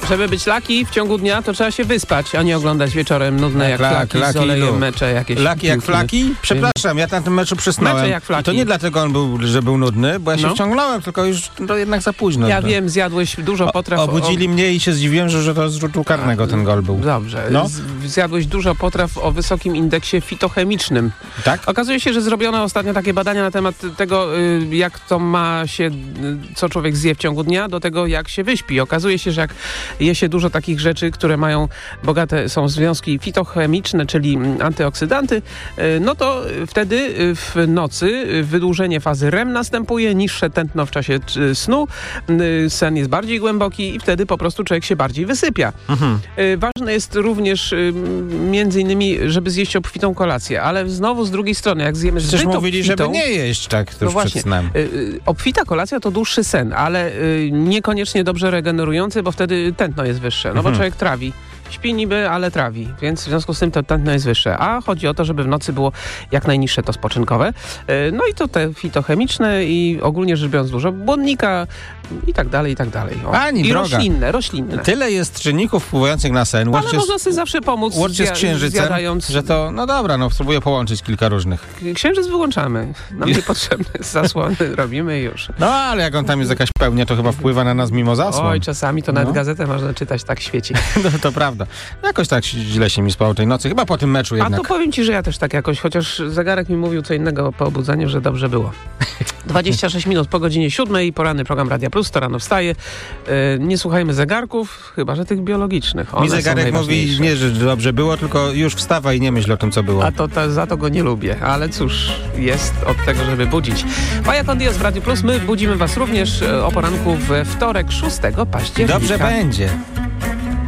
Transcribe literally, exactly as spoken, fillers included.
Żeby być laki w ciągu dnia, to trzeba się wyspać, a nie oglądać wieczorem nudne jak Lak, flaki laki, z olejem, lub. mecze jakieś. Laki jak flaki? Przepraszam, ja na tym meczu przysnąłem. Mecze jak flaki. I to nie dlatego on był, że był nudny, bo ja się No. wciągnąłem, tylko już to jednak za późno. Ja wiem, zjadłeś dużo potraw. O, obudzili o... mnie i się zdziwiłem, że, że to z rzutu karnego ten gol był. Dobrze. No. Z, zjadłeś dużo potraw o wysokim indeksie fitochemicznym. Tak? Okazuje się, że zrobiono ostatnio takie badania na temat tego, y, jak to ma się, y, co człowiek zje w ciągu dnia, do tego, jak się wyśpi. Okazuje się, że jak je się dużo takich rzeczy, które mają bogate są związki fitochemiczne, czyli mm, antyoksydanty, y, no to wtedy y, w nocy y, wydłużenie fazy R E M następuje, niższe tętno w czasie y, snu, y, sen jest bardziej głęboki i wtedy po prostu człowiek się bardziej wysypia. Mhm. Y, ważne jest również y, między innymi, żeby zjeść obfitą kolację, ale znowu z drugiej strony, jak zjemy Przecież zbyt mówili, obfitą, żeby nie jeść tak tuż no właśnie, przed snem. y, y, obfita kolacja to dłuższy sen, ale y, niekoniecznie dobrze regenerujący, bo wtedy tętno jest wyższe, no bo Mhm. człowiek trawi. Śpi niby, ale trawi, więc w związku z tym to tętno jest wyższe. A chodzi o to, żeby w nocy było jak najniższe to spoczynkowe. Y, No i to te fitochemiczne i ogólnie rzecz biorąc dużo błonnika i tak dalej, i tak dalej. O. Pani I droga. roślinne, roślinne. Tyle jest czynników wpływających na sen. Ale Łącznie z, można sobie zawsze pomóc łącznie z zja- księżycem, zjadając. że to, no dobra, no spróbuję połączyć kilka różnych. Księżyc wyłączamy. Nam niepotrzebne zasłony robimy i już. No ale jak on tam jest jakaś pełnia, to chyba wpływa na nas mimo zasłon. Oj, czasami to nawet No. gazetę można czytać, tak świeci. No to prawda. Jakoś tak źle się mi spało tej nocy. Chyba po tym meczu A jednak. to powiem ci, że ja też tak jakoś, chociaż zegarek mi mówił co innego po obudzeniu, że dobrze było. dwadzieścia sześć minut po godzinie siódmej, poranny program Radia Plus, to rano wstaje. Yy, nie słuchajmy zegarków, chyba że tych biologicznych. One Mi są zegarek mówi najważniejsze. nie, że dobrze było, tylko już wstawaj i nie myśl o tym, co było. A to, to za to go nie lubię, ale cóż, jest od tego, żeby budzić. Maja Con Dios w Radiu Plus, my budzimy was również o poranku we wtorek, szóstego października. Dobrze będzie.